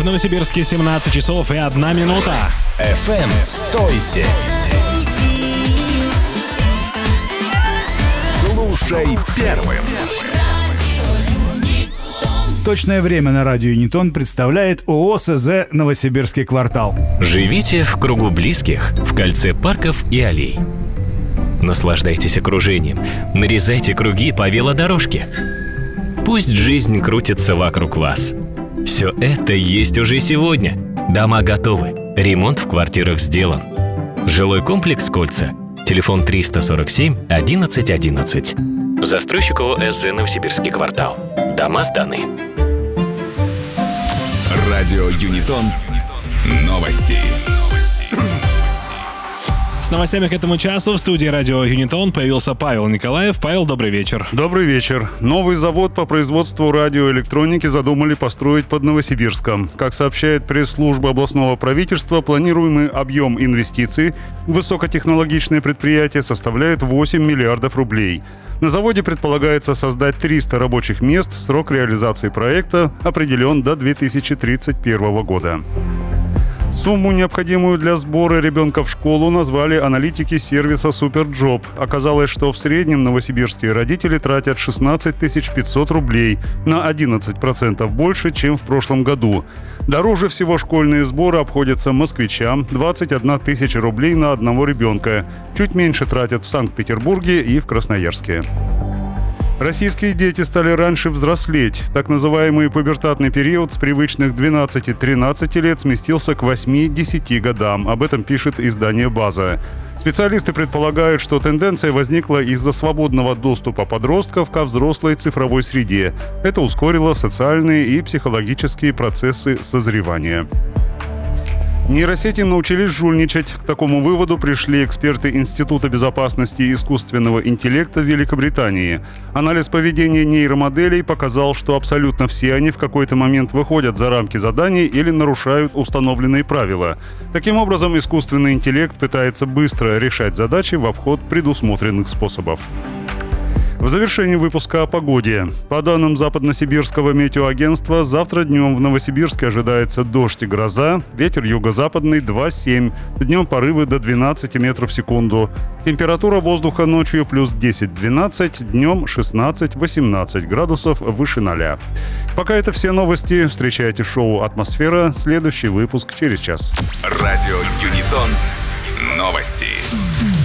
В Новосибирске 17 часов и 1 минута. FM 107. Слушай первым. Точное время на радио Юнитон представляет ООО СЗ «Новосибирский квартал». Живите в кругу близких, в кольце парков и аллей. Наслаждайтесь окружением, нарезайте круги по велодорожке. Пусть жизнь крутится вокруг вас. Все это есть уже сегодня. Дома готовы, ремонт в квартирах сделан. Жилой комплекс «Кольца». Телефон 347 11 11. Застройщик ООО СЗ «Новосибирский квартал». Дома сданы. Радио Юнитон. Новости. С новостями к этому часу в студии радио Юнитон появился Павел Николаев. Павел, добрый вечер. Добрый вечер. Новый завод по производству радиоэлектроники задумали построить под Новосибирском. Как сообщает пресс-служба областного правительства, планируемый объем инвестиций в высокотехнологичное предприятие составляет 8 миллиардов рублей. На заводе предполагается создать 300 рабочих мест. Срок реализации проекта определен до 2031 года. Сумму, необходимую для сбора ребенка в школу, назвали аналитики сервиса SuperJob. Оказалось, что в среднем новосибирские родители тратят 16 500 рублей, на 11% больше, чем в прошлом году. Дороже всего школьные сборы обходятся москвичам – 21 тысяча рублей на одного ребенка. Чуть меньше тратят в Санкт-Петербурге и в Красноярске. Российские дети стали раньше взрослеть. Так называемый пубертатный период с привычных 12-13 лет сместился к 8-10 годам. Об этом пишет издание «База». Специалисты предполагают, что тенденция возникла из-за свободного доступа подростков ко взрослой цифровой среде. Это ускорило социальные и психологические процессы созревания. Нейросети научились жульничать. К такому выводу пришли эксперты Института безопасности искусственного интеллекта в Великобритании. Анализ поведения нейромоделей показал, что абсолютно все они в какой-то момент выходят за рамки заданий или нарушают установленные правила. Таким образом, искусственный интеллект пытается быстро решать задачи в обход предусмотренных способов. В завершении выпуска о погоде. По данным Западносибирского метеоагентства, завтра днем в Новосибирске ожидается дождь и гроза, ветер юго-западный 2,7, днем порывы до 12 метров в секунду. Температура воздуха ночью плюс 10-12, днем 16-18 градусов выше 0. Пока это все новости. Встречайте шоу «Атмосфера». Следующий выпуск через час. Радио Юнитон. Новости.